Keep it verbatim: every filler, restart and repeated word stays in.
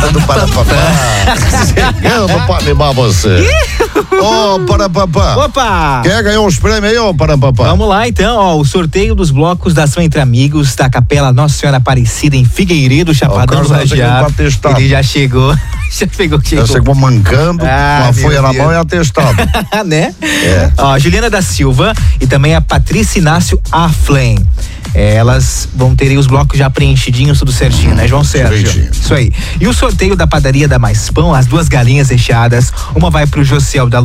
do Parapapá. Eu não pode animar você. Ô, oh, Parapapá. Opa! Quer ganhar uns prêmios aí, ô Parapapá? Vamos lá então, ó, o sorteio dos blocos da Ação Entre Amigos da Capela Nossa Senhora Aparecida em Figueiredo, Chapadão do Lajeado. Ele já chegou. Já pegou, chegou. Já chegou mancando, ah, com a folha Deus. na mão e atestado. Né? É. Ó, Juliana da Silva e também a Patrícia Inácio Aflen. É, elas vão ter aí os blocos já preenchidinhos, tudo certinho, hum, né, João Sérgio? Direitinho. Isso aí. E o sorteio da padaria da Mais Pão, as duas galinhas recheadas, uma vai pro Josiel da